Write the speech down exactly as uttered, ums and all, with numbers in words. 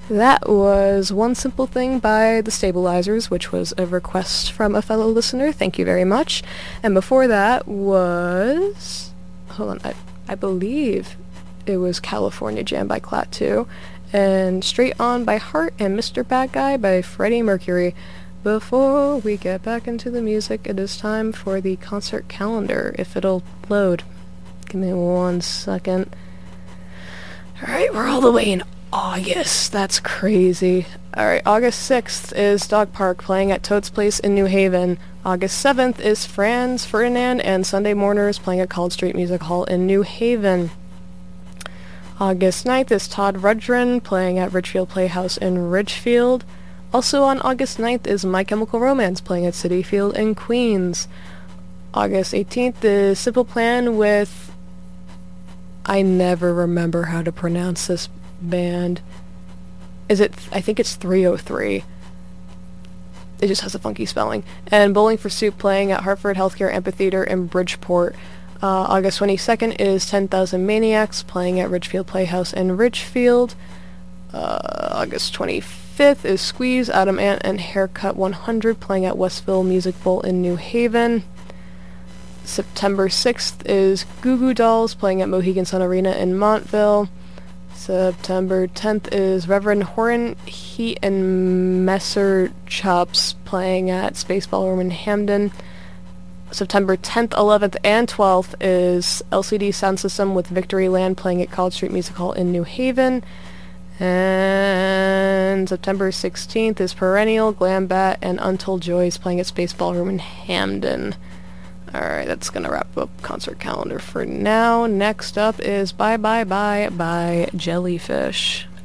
That was One Simple Thing by The Stabilizers, which was a request from a fellow listener. Thank you very much. And before that was... Hold on, I, I believe it was California Jam by Klaatu. And Straight On by Heart and Mister Bad Guy by Freddie Mercury. Before we get back into the music, it is time for the concert calendar, if it'll load. Give me one second. Alright, we're all the way in August. That's crazy. Alright, August sixth is Dog Park playing at Toad's Place in New Haven. August seventh is Franz Ferdinand and Sunday Mourners playing at College Street Music Hall in New Haven. August ninth is Todd Rundgren playing at Ridgefield Playhouse in Ridgefield. Also on August ninth is My Chemical Romance playing at Citi Field in Queens. August eighteenth is Simple Plan with... I never remember how to pronounce this band. Is it... I think it's three oh three. It just has a funky spelling. And Bowling for Soup playing at Hartford Healthcare Amphitheater in Bridgeport. Uh, August twenty-second is ten thousand Maniacs playing at Ridgefield Playhouse in Ridgefield. Uh, August twenty-fifth is Squeeze, Adam Ant, and Haircut one hundred playing at Westville Music Bowl in New Haven. September sixth is Goo Goo Dolls playing at Mohegan Sun Arena in Montville. September tenth is Reverend Horan Heat and Messer Chops playing at Space Ballroom in Hamden. September tenth, eleventh, and twelfth is L C D Sound System with Victory Land playing at College Street Music Hall in New Haven. And September sixteenth is Perennial, Glambat, and Untold Joys playing at Space Ballroom in Hamden. Alright, that's gonna wrap up concert calendar for now. Next up is Bye Bye Bye by Jellyfish.